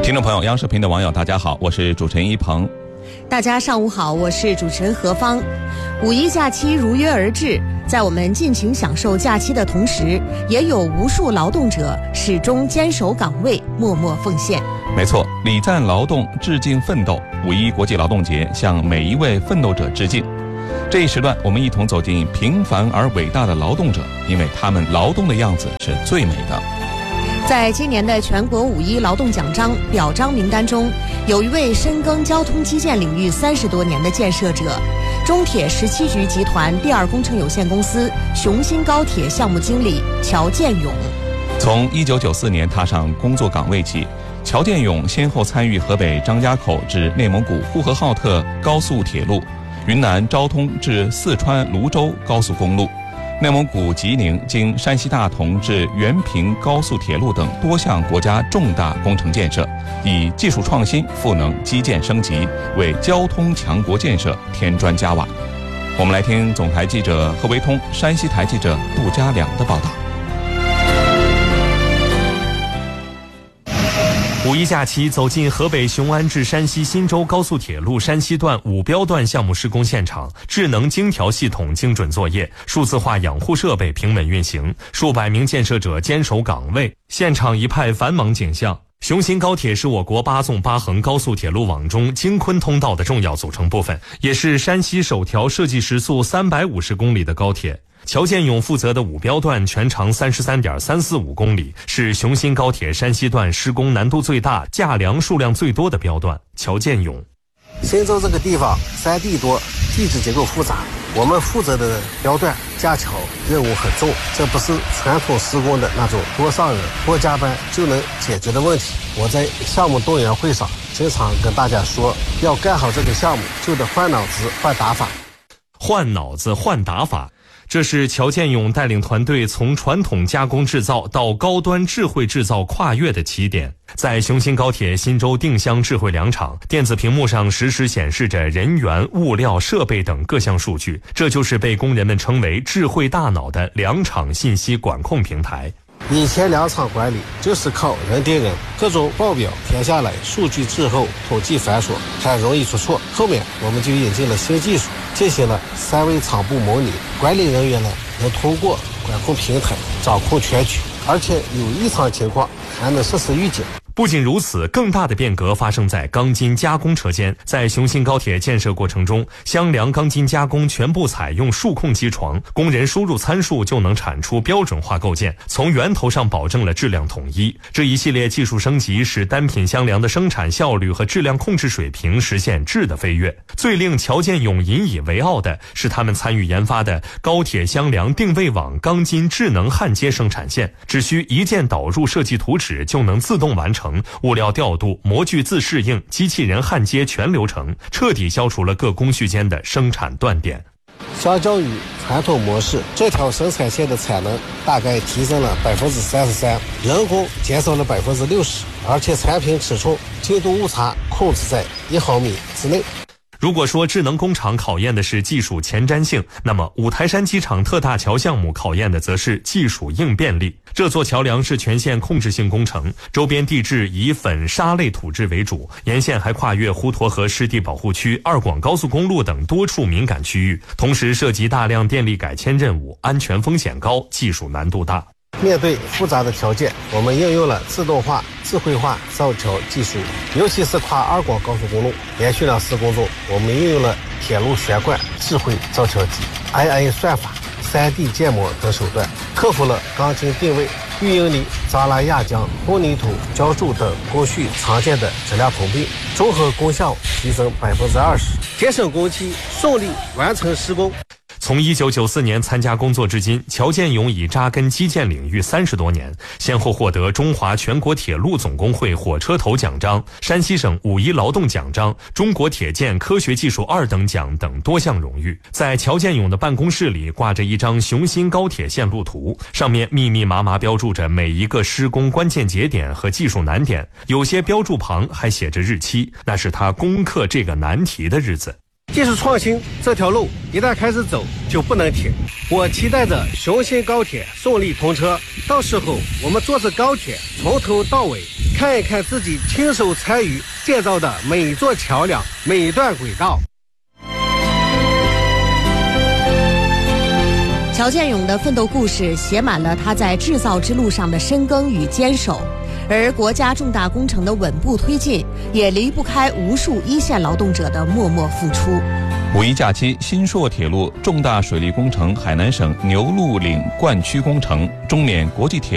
听众朋友，央视频的网友，大家好，我是主持人一鹏。 大家上午好，我是主持人何芳。五一假期如约而至，在我们尽情享受假期的同时，也有无数劳动者始终坚守岗位，默默奉献。 没错，礼赞劳动，致敬奋斗。五一国际劳动节向每一位奋斗者致敬。这一时段，我们一同走进平凡而伟大的劳动者，因为他们劳动的样子是最美的。 在今年的全国五一劳动奖章表彰名单中，有一位深耕交通基建领域30多年的建设者，中铁17局集团第二工程有限公司雄心高铁项目经理乔建勇。 从1994年踏上工作岗位起，乔建勇先后参与河北张家口至内蒙古呼和浩特高速铁路、云南昭通至四川泸州高速公路、内蒙古吉宁经山西大同至原平高速铁路等多项国家重大工程建设，以技术创新赋能基建升级，为交通强国建设添砖加瓦。我们来听总台记者贺维通、山西台记者杜家良的报道。 五一假期走进河北雄安至山西忻州高速铁路山西段5标段项目施工现场，智能精调系统精准作业，数字化养护设备平稳运行，数百名建设者坚守岗位，现场一派繁忙景象。雄心高铁是我国8纵8横高速铁路网中京昆通道的重要组成部分，也是山西首条设计时速350公里的高铁。乔建勇负责的5标段全长33.345公里，是雄心高铁山西段施工难度最大、架梁数量最多的标段。乔建勇： 忻州这个地方山地多，地质结构复杂，我们负责的标段架桥任务很重，这不是传统施工的那种多上人多加班就能解决的问题。我在项目动员会上经常跟大家说，要干好这个项目就得换脑子换打法。 换脑子换打法，这是乔建勇带领团队从传统加工制造到高端智慧制造跨越的起点。在雄心高铁忻州定襄智慧粮场，电子屏幕上实时显示着人员、物料、设备等各项数据，这就是被工人们称为智慧大脑的粮场信息管控平台。 以前粮场管理就是靠人盯人，各种报表填下来，数据滞后，统计繁琐，还容易出错。后面我们就引进了新技术，进行了3维场部模拟，管理人员呢能通过管控平台掌控全局，而且有异常情况还能实时预警。 不仅如此，更大的变革发生在钢筋加工车间。在雄心高铁建设过程中，箱梁钢筋加工全部采用数控机床，工人输入参数就能产出标准化构件，从源头上保证了质量统一。这一系列技术升级使单品箱梁的生产效率和质量控制水平实现质的飞跃。最令乔建勇引以为傲的是他们参与研发的高铁箱梁定位网钢筋智能焊接生产线，只需一键导入设计图纸就能自动完成物料调度、模具自适应、机器人焊接全流程，彻底消除了各工序间的生产断点。 相较于传统模式，这条生产线的产能大概提升了33%，人工减少了60%，而且产品尺寸精度误差控制在1毫米之内。 如果说智能工厂考验的是技术前瞻性，那么五台山机场特大桥项目考验的则是技术应变力。这座桥梁是全线控制性工程，周边地质以粉沙类土质为主，沿线还跨越滹沱河湿地保护区、2广高速公路等多处敏感区域，同时涉及大量电力改迁任务，安全风险高，技术难度大。 面对复杂的条件，我们应用了自动化、智慧化造桥技术，尤其是跨2广高速公路连续量施工中，我们应用了铁路悬挂智慧造桥机、AI 算法、3D 建模等手段，克服了钢筋定位、预应力、扎拉压浆、混凝土浇筑等工序常见的质量通病，综合功效提升20%，节省工期，顺利完成施工。 从1994年参加工作至今，乔建勇已扎根基建领域30多年，先后获得中华全国铁路总工会火车头奖章、山西省五一劳动奖章、中国铁建科学技术2等奖等多项荣誉。在乔建勇的办公室里挂着一张雄心高铁线路图，上面密密麻麻标注着每一个施工关键节点和技术难点，有些标注旁还写着日期，那是他攻克这个难题的日子。 技术创新这条路一旦开始走就不能停，我期待着雄心高铁顺利通车，到时候我们坐着高铁从头到尾看一看自己亲手参与建造的每一座桥梁、每一段轨道。 乔建勇的奋斗故事写满了他在制造之路上的深耕与坚守，而国家重大工程的稳步推进，也离不开无数一线劳动者的默默付出。 五一假期，新硕铁路重大水利工程海南省牛鹿岭灌区工程、中缅国际铁